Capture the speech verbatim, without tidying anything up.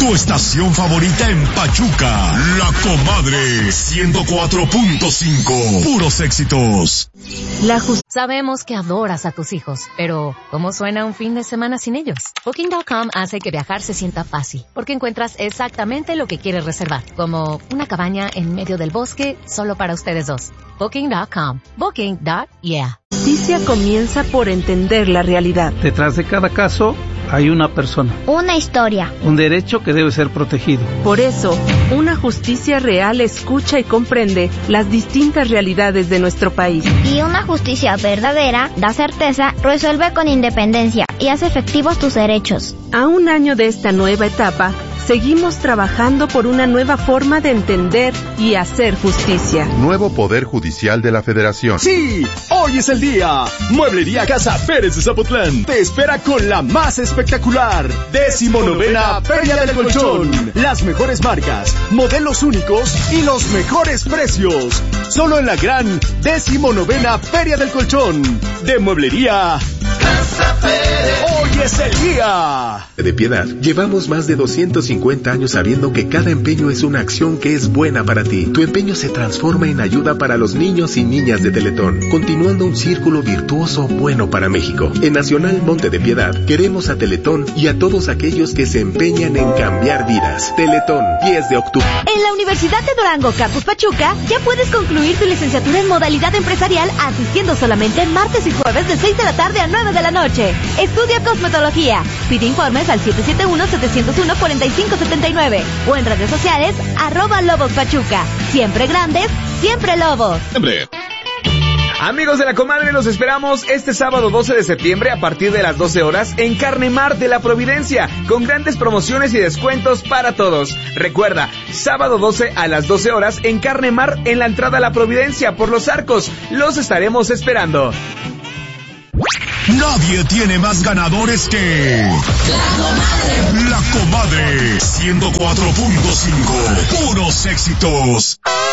Tu estación favorita en Pachuca, La Comadre, ciento cuatro punto cinco. Puros éxitos. La just- Sabemos que adoras a tus hijos, pero ¿cómo suena un fin de semana sin ellos? Booking punto com hace que viajar se sienta fácil, porque encuentras exactamente lo que quieres reservar, como una cabaña en medio del bosque solo para ustedes dos. Booking punto com. Booking. Yeah. Justicia comienza por entender la realidad. Detrás de cada caso hay una persona. Una historia. Un derecho que debe ser protegido. Por eso, una justicia real escucha y comprende las distintas realidades de nuestro país. Y una justicia verdadera da certeza, resuelve con independencia y hace efectivos tus derechos. A un año de esta nueva etapa, seguimos trabajando por una nueva forma de entender y hacer justicia. Nuevo Poder Judicial de la Federación. ¡Sí! ¡Hoy es el día! Mueblería Casa Pérez de Zapotlán te espera con la más espectacular décimo novena Feria del Colchón. Las mejores marcas, modelos únicos y los mejores precios. Solo en la gran décimo novena Feria del Colchón. De Mueblería Casa Pérez. ¡Hoy es el día! De Piedad, llevamos más de doscientos cincuenta años sabiendo que cada empeño es una acción que es buena para ti. Tu empeño se transforma en ayuda para los niños y niñas de Teletón, continuando un círculo virtuoso bueno para México. En Nacional Monte de Piedad, queremos a Teletón y a todos aquellos que se empeñan en cambiar vidas. Teletón, diez de octubre. En la Universidad de Durango, Campus Pachuca, ya puedes concluir tu licenciatura en modalidad empresarial asistiendo solamente martes y jueves de seis de la tarde a nueve de la noche. Estudia cosmetología. Pide informes al siete siete uno, siete cero uno, cuatro cinco siete nueve o en redes sociales arroba Lobos Pachuca. Siempre grandes, siempre Lobos. Siempre. Amigos de La Comadre, los esperamos este sábado doce de septiembre a partir de las doce horas en Carne Mar de la Providencia, con grandes promociones y descuentos para todos. Recuerda, sábado doce a las doce horas en Carne Mar en la entrada a La Providencia por Los Arcos. Los estaremos esperando. Nadie tiene más ganadores que La Comadre. La Comadre, ciento cuatro punto cinco. Puros éxitos.